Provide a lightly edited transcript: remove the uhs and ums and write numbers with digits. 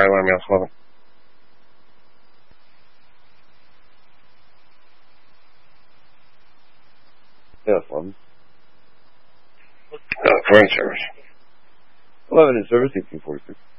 fire alarm, yes, 11. Yes, 11. Current service. 11 in service, 1846.